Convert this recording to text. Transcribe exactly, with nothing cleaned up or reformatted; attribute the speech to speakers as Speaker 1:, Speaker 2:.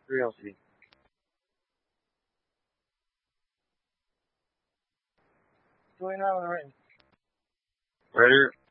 Speaker 1: three L C. What's going on with the rain? Predator.